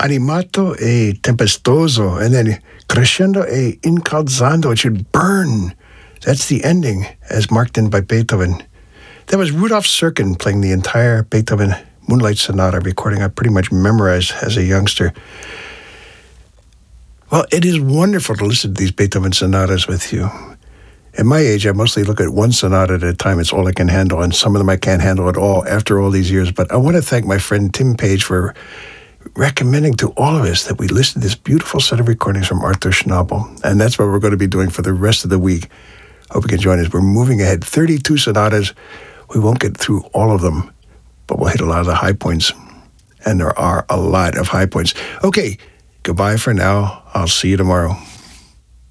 animato e tempestoso, and then crescendo e incalzando. It should burn. That's the ending, as marked in by Beethoven. That was Rudolf Serkin playing the entire Beethoven Moonlight Sonata, recording I pretty much memorized as a youngster. Well, it is wonderful to listen to these Beethoven sonatas with you. At my age, I mostly look at one sonata at a time. It's all I can handle, and some of them I can't handle at all after all these years. But I want to thank my friend Tim Page for recommending to all of us that we listen to this beautiful set of recordings from Arthur Schnabel. And that's what we're going to be doing for the rest of the week. Hope you can join us. We're moving ahead. 32 sonatas. We won't get through all of them, but we'll hit a lot of the high points. And there are a lot of high points. Okay, goodbye for now. I'll see you tomorrow.